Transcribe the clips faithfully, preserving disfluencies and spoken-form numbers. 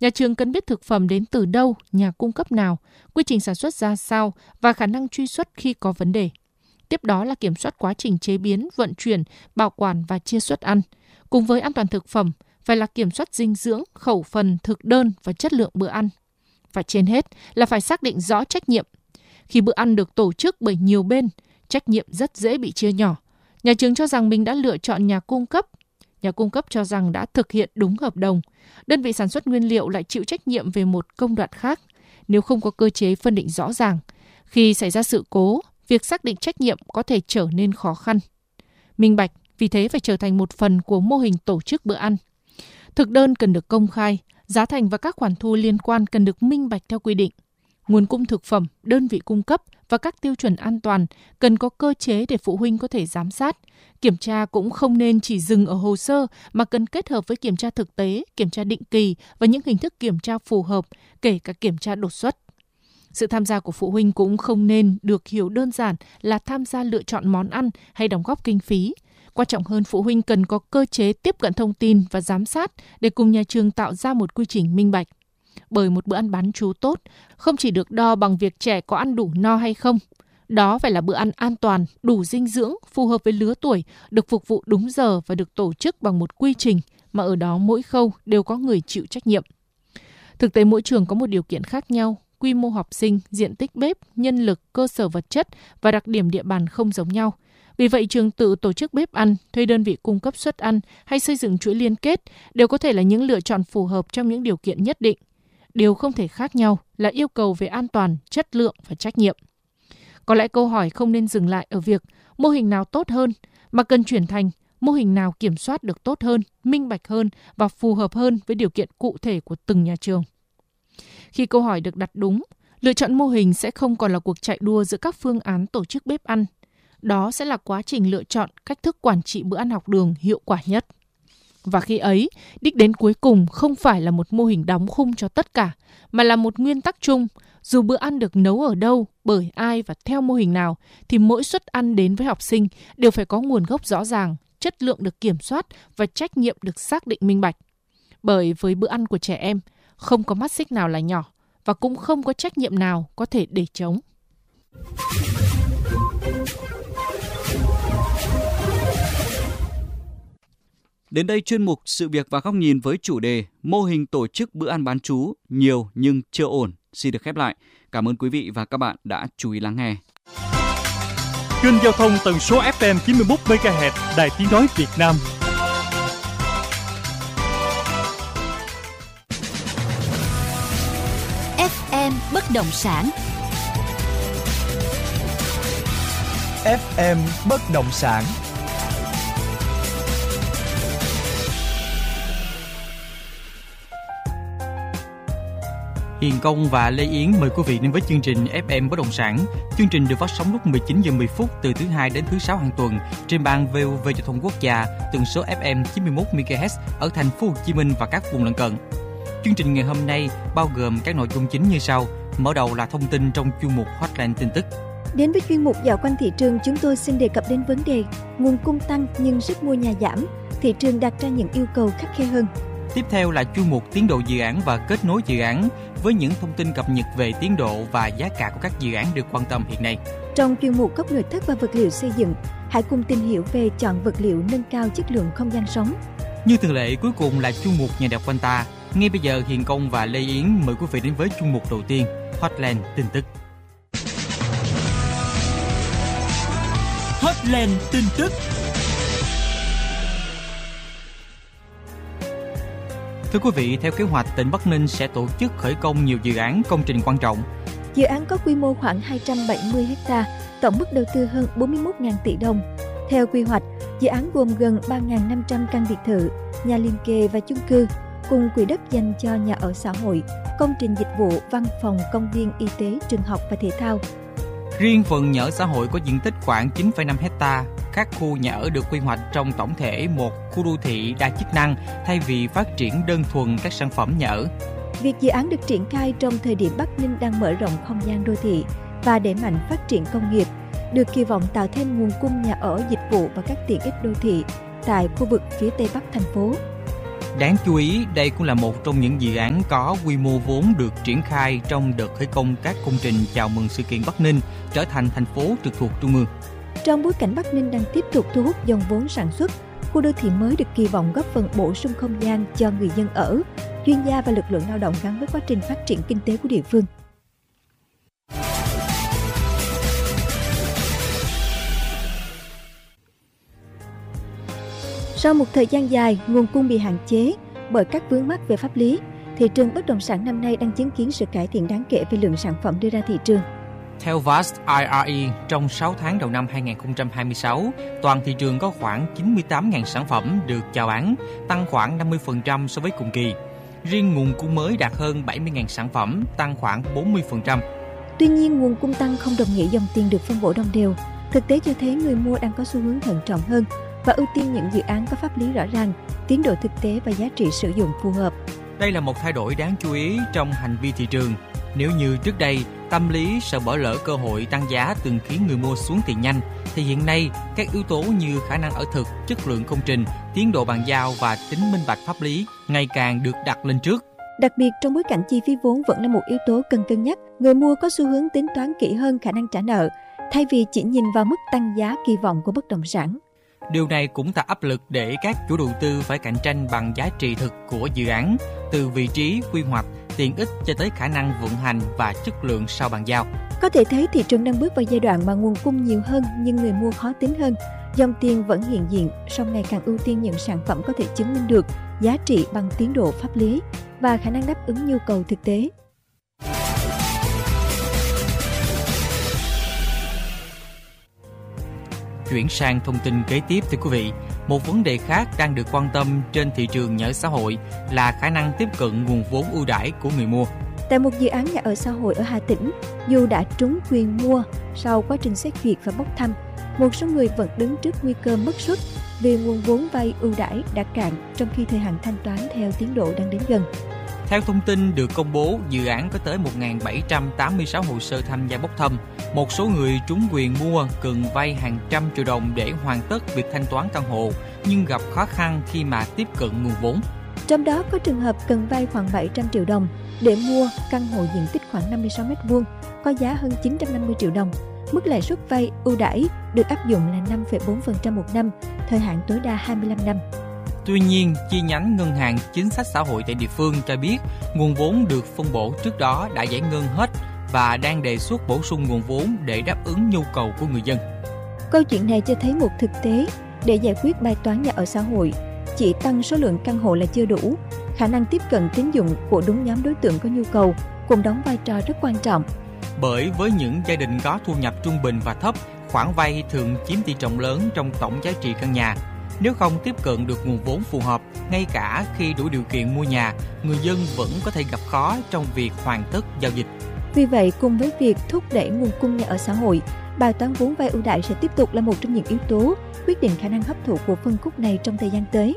Nhà trường cần biết thực phẩm đến từ đâu, nhà cung cấp nào, quy trình sản xuất ra sao và khả năng truy xuất khi có vấn đề. Tiếp đó là kiểm soát quá trình chế biến, vận chuyển, bảo quản và chia suất ăn. Cùng với an toàn thực phẩm, phải là kiểm soát dinh dưỡng, khẩu phần, thực đơn và chất lượng bữa ăn. Và trên hết là phải xác định rõ trách nhiệm. Khi bữa ăn được tổ chức bởi nhiều bên, trách nhiệm rất dễ bị chia nhỏ. Nhà trường cho rằng mình đã lựa chọn nhà cung cấp. Nhà cung cấp cho rằng đã thực hiện đúng hợp đồng. Đơn vị sản xuất nguyên liệu lại chịu trách nhiệm về một công đoạn khác. Nếu không có cơ chế phân định rõ ràng, khi xảy ra sự cố, việc xác định trách nhiệm có thể trở nên khó khăn. Minh bạch vì thế phải trở thành một phần của mô hình tổ chức bữa ăn. Thực đơn cần được công khai, giá thành và các khoản thu liên quan cần được minh bạch theo quy định. Nguồn cung thực phẩm, đơn vị cung cấp và các tiêu chuẩn an toàn cần có cơ chế để phụ huynh có thể giám sát. Kiểm tra cũng không nên chỉ dừng ở hồ sơ mà cần kết hợp với kiểm tra thực tế, kiểm tra định kỳ và những hình thức kiểm tra phù hợp, kể cả kiểm tra đột xuất. Sự tham gia của phụ huynh cũng không nên được hiểu đơn giản là tham gia lựa chọn món ăn hay đóng góp kinh phí. Quan trọng hơn, phụ huynh cần có cơ chế tiếp cận thông tin và giám sát để cùng nhà trường tạo ra một quy trình minh bạch. Bởi một bữa ăn bán trú tốt không chỉ được đo bằng việc trẻ có ăn đủ no hay không. Đó phải là bữa ăn an toàn, đủ dinh dưỡng, phù hợp với lứa tuổi, được phục vụ đúng giờ và được tổ chức bằng một quy trình mà ở đó mỗi khâu đều có người chịu trách nhiệm. Thực tế mỗi trường có một điều kiện khác nhau, quy mô học sinh, diện tích bếp, nhân lực, cơ sở vật chất và đặc điểm địa bàn không giống nhau. Vì vậy, trường tự tổ chức bếp ăn, thuê đơn vị cung cấp suất ăn hay xây dựng chuỗi liên kết đều có thể là những lựa chọn phù hợp trong những điều kiện nhất định. Điều không thể khác nhau là yêu cầu về an toàn, chất lượng và trách nhiệm. Có lẽ câu hỏi không nên dừng lại ở việc mô hình nào tốt hơn, mà cần chuyển thành mô hình nào kiểm soát được tốt hơn, minh bạch hơn và phù hợp hơn với điều kiện cụ thể của từng nhà trường. Khi câu hỏi được đặt đúng, lựa chọn mô hình sẽ không còn là cuộc chạy đua giữa các phương án tổ chức bếp ăn. Đó sẽ là quá trình lựa chọn cách thức quản trị bữa ăn học đường hiệu quả nhất. Và khi ấy, đích đến cuối cùng không phải là một mô hình đóng khung cho tất cả, mà là một nguyên tắc chung. Dù bữa ăn được nấu ở đâu, bởi ai và theo mô hình nào, thì mỗi suất ăn đến với học sinh đều phải có nguồn gốc rõ ràng, chất lượng được kiểm soát và trách nhiệm được xác định minh bạch. Bởi với bữa ăn của trẻ em, không có mắt xích nào là nhỏ và cũng không có trách nhiệm nào có thể để trống. Đến đây chuyên mục Sự việc và góc nhìn với chủ đề mô hình tổ chức bữa ăn bán trú nhiều nhưng chưa ổn xin được khép lại. Cảm ơn quý vị và các bạn đã chú ý lắng nghe. Kênh giao thông tần số ép em chín mươi mốt mê ga héc Đài Tiếng nói Việt Nam. ép em bất động sản. ép em bất động sản. Hiền Công và Lê Yến mời quý vị đến với chương trình ép em Bất động sản. Chương trình được phát sóng lúc mười chín giờ mười phút từ thứ hai đến thứ sáu hàng tuần trên ban vê o vê Giao thông Quốc gia tần số ép em chín mươi mốt mê ga héc ở thành phố Hồ Chí Minh và các vùng lân cận. Chương trình ngày hôm nay bao gồm các nội dung chính như sau. Mở đầu là thông tin trong chuyên mục Hotline tin tức. Đến với chuyên mục dạo quanh thị trường, chúng tôi xin đề cập đến vấn đề nguồn cung tăng nhưng sức mua nhà giảm, thị trường đặt ra những yêu cầu khắt khe hơn. Tiếp theo là chuyên mục tiến độ dự án và kết nối dự án với những thông tin cập nhật về tiến độ và giá cả của các dự án được quan tâm hiện nay. Trong chuyên mục góc nội thất và vật liệu xây dựng, hãy cùng tìm hiểu về chọn vật liệu nâng cao chất lượng không gian sống. Như thường lệ, cuối cùng là chuyên mục nhà đẹp quanh ta. Ngay bây giờ, Hiền Công và Lê Yến mời quý vị đến với chuyên mục đầu tiên, Hotline tin tức. Hotline tin tức. Thưa quý vị, theo kế hoạch, tỉnh Bắc Ninh sẽ tổ chức khởi công nhiều dự án công trình quan trọng. Dự án có quy mô khoảng hai trăm bảy mươi héc ta, tổng mức đầu tư hơn bốn mươi mốt nghìn tỷ đồng. Theo quy hoạch, dự án gồm gần ba nghìn năm trăm căn biệt thự, nhà liền kề và chung cư, cùng quỹ đất dành cho nhà ở xã hội, công trình dịch vụ, văn phòng, công viên, y tế, trường học và thể thao. Riêng phần nhà ở xã hội có diện tích khoảng chín phẩy năm héc ta. Các khu nhà ở được quy hoạch trong tổng thể một khu đô thị đa chức năng thay vì phát triển đơn thuần các sản phẩm nhà ở. Việc dự án được triển khai trong thời điểm Bắc Ninh đang mở rộng không gian đô thị và đẩy mạnh phát triển công nghiệp, được kỳ vọng tạo thêm nguồn cung nhà ở, dịch vụ và các tiện ích đô thị tại khu vực phía Tây Bắc thành phố. Đáng chú ý, đây cũng là một trong những dự án có quy mô vốn được triển khai trong đợt khởi công các công trình chào mừng sự kiện Bắc Ninh trở thành thành phố trực thuộc Trung ương. Trong bối cảnh Bắc Ninh đang tiếp tục thu hút dòng vốn sản xuất, khu đô thị mới được kỳ vọng góp phần bổ sung không gian cho người dân ở, chuyên gia và lực lượng lao động gắn với quá trình phát triển kinh tế của địa phương. Sau một thời gian dài, nguồn cung bị hạn chế bởi các vướng mắc về pháp lý, thị trường bất động sản năm nay đang chứng kiến sự cải thiện đáng kể về lượng sản phẩm đưa ra thị trường. Theo Vast i rờ e, trong sáu tháng đầu năm hai không hai sáu, toàn thị trường có khoảng chín mươi tám nghìn sản phẩm được chào bán, tăng khoảng năm mươi phần trăm so với cùng kỳ. Riêng nguồn cung mới đạt hơn bảy mươi nghìn sản phẩm, tăng khoảng bốn mươi phần trăm. Tuy nhiên, nguồn cung tăng không đồng nghĩa dòng tiền được phân bổ đồng đều. Thực tế cho thấy người mua đang có xu hướng thận trọng hơn và ưu tiên những dự án có pháp lý rõ ràng, tiến độ thực tế và giá trị sử dụng phù hợp. Đây là một thay đổi đáng chú ý trong hành vi thị trường. Nếu như trước đây, tâm lý sợ bỏ lỡ cơ hội tăng giá từng khiến người mua xuống tiền nhanh, thì hiện nay các yếu tố như khả năng ở thực, chất lượng công trình, tiến độ bàn giao và tính minh bạch pháp lý ngày càng được đặt lên trước. Đặc biệt trong bối cảnh chi phí vốn vẫn là một yếu tố cần cân nhắc, người mua có xu hướng tính toán kỹ hơn khả năng trả nợ, thay vì chỉ nhìn vào mức tăng giá kỳ vọng của bất động sản. Điều này cũng tạo áp lực để các chủ đầu tư phải cạnh tranh bằng giá trị thực của dự án, từ vị trí, quy hoạch, tiện ích cho tới khả năng vận hành và chất lượng sau bàn giao. Có thể thấy thị trường đang bước vào giai đoạn mà nguồn cung nhiều hơn nhưng người mua khó tính hơn. Dòng tiền vẫn hiện diện, song ngày càng ưu tiên những sản phẩm có thể chứng minh được giá trị bằng tiến độ pháp lý và khả năng đáp ứng nhu cầu thực tế. Chuyển sang thông tin kế tiếp thưa quý vị, một vấn đề khác đang được quan tâm trên thị trường nhà ở xã hội là khả năng tiếp cận nguồn vốn ưu đãi của người mua. Tại một dự án nhà ở xã hội ở Hà Tĩnh, dù đã trúng quyền mua sau quá trình xét duyệt và bốc thăm, một số người vẫn đứng trước nguy cơ mất suất vì nguồn vốn vay ưu đãi đã cạn trong khi thời hạn thanh toán theo tiến độ đang đến gần. Theo thông tin được công bố, dự án có tới một nghìn bảy trăm tám mươi sáu hồ sơ tham gia bốc thăm. Một số người trúng quyền mua cần vay hàng trăm triệu đồng để hoàn tất việc thanh toán căn hộ, nhưng gặp khó khăn khi mà tiếp cận nguồn vốn. Trong đó có trường hợp cần vay khoảng bảy trăm triệu đồng để mua căn hộ diện tích khoảng năm mươi sáu mét vuông, có giá hơn chín trăm năm mươi triệu đồng. Mức lãi suất vay ưu đãi được áp dụng là năm phẩy bốn phần trăm một năm, thời hạn tối đa hai mươi lăm năm. Tuy nhiên, chi nhánh Ngân hàng Chính sách Xã hội tại địa phương cho biết nguồn vốn được phân bổ trước đó đã giải ngân hết và đang đề xuất bổ sung nguồn vốn để đáp ứng nhu cầu của người dân. Câu chuyện này cho thấy một thực tế, để giải quyết bài toán nhà ở xã hội, chỉ tăng số lượng căn hộ là chưa đủ. Khả năng tiếp cận tín dụng của đúng nhóm đối tượng có nhu cầu cũng đóng vai trò rất quan trọng. Bởi với những gia đình có thu nhập trung bình và thấp, khoản vay thường chiếm tỷ trọng lớn trong tổng giá trị căn nhà. Nếu không tiếp cận được nguồn vốn phù hợp, ngay cả khi đủ điều kiện mua nhà, người dân vẫn có thể gặp khó trong việc hoàn tất giao dịch. Vì vậy, cùng với việc thúc đẩy nguồn cung nhà ở xã hội, bài toán vốn vay ưu đãi sẽ tiếp tục là một trong những yếu tố quyết định khả năng hấp thụ của phân khúc này trong thời gian tới.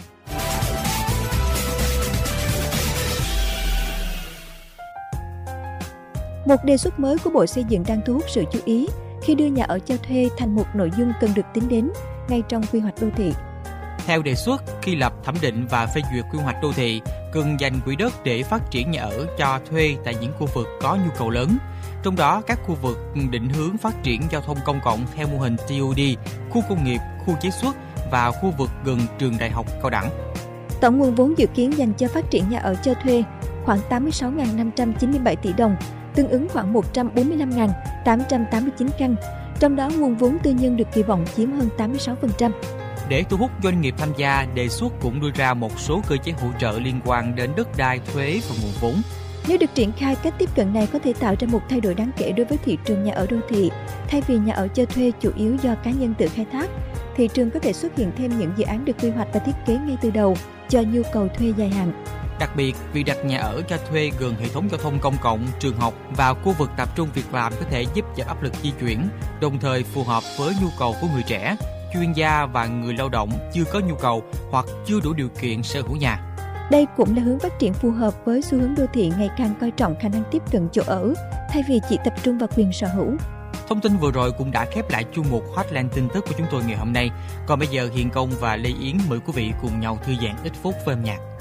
Một đề xuất mới của Bộ Xây dựng đang thu hút sự chú ý khi đưa nhà ở cho thuê thành một nội dung cần được tính đến ngay trong quy hoạch đô thị. Theo đề xuất, khi lập thẩm định và phê duyệt quy hoạch đô thị, cần dành quỹ đất để phát triển nhà ở cho thuê tại những khu vực có nhu cầu lớn. Trong đó, các khu vực định hướng phát triển giao thông công cộng theo mô hình tê ô đê, khu công nghiệp, khu chế xuất và khu vực gần trường đại học cao đẳng. Tổng nguồn vốn dự kiến dành cho phát triển nhà ở cho thuê khoảng tám mươi sáu nghìn năm trăm chín mươi bảy tỷ đồng, tương ứng khoảng một trăm bốn mươi lăm nghìn tám trăm tám mươi chín căn. Trong đó, nguồn vốn tư nhân được kỳ vọng chiếm hơn tám mươi sáu phần trăm. Để thu hút doanh nghiệp tham gia, đề xuất cũng đưa ra một số cơ chế hỗ trợ liên quan đến đất đai, thuế và nguồn vốn. Nếu được triển khai, cách tiếp cận này có thể tạo ra một thay đổi đáng kể đối với thị trường nhà ở đô thị. Thay vì nhà ở cho thuê chủ yếu do cá nhân tự khai thác, thị trường có thể xuất hiện thêm những dự án được quy hoạch và thiết kế ngay từ đầu cho nhu cầu thuê dài hạn. Đặc biệt, việc đặt nhà ở cho thuê gần hệ thống giao thông công cộng, trường học và khu vực tập trung việc làm có thể giúp giảm áp lực di chuyển, đồng thời phù hợp với nhu cầu của người trẻ, chuyên gia và người lao động chưa có nhu cầu hoặc chưa đủ điều kiện sở hữu nhà. Đây cũng là hướng phát triển phù hợp với xu hướng đô thị ngày càng coi trọng khả năng tiếp cận chỗ ở, thay vì chỉ tập trung vào quyền sở hữu. Thông tin vừa rồi cũng đã khép lại chuyên mục Hotline tin tức của chúng tôi ngày hôm nay. Còn bây giờ Hiền Công và Lê Yến mời quý vị cùng nhau thư giãn ít phút với âm nhạc.